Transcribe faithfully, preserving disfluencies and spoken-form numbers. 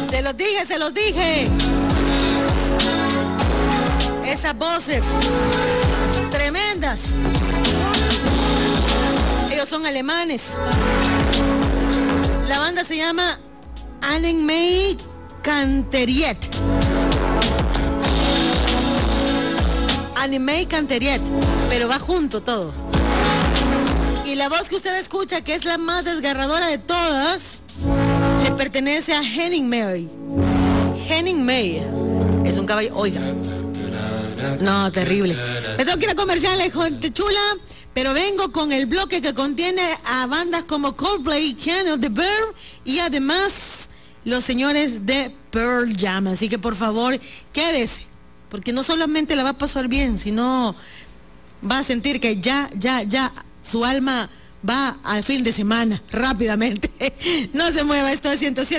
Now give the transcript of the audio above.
Se los dije, se los dije. Esas voces tremendas. Ellos son alemanes. La banda se llama Annemarie Canteriet. Annemarie Canteriet, pero va junto todo. Y la voz que usted escucha, que es la más desgarradora de todas, le pertenece a Henning May. Henning May es un caballo, oiga. No, terrible. Me tengo que ir a comerciales, gente chula, pero vengo con el bloque que contiene a bandas como Coldplay, Can of the Bird y además los señores de Pearl Jam. Así que por favor, quédese, porque no solamente la va a pasar bien, sino va a sentir que ya, ya, ya su alma va al fin de semana rápidamente. No se mueva, esto es ciento siete.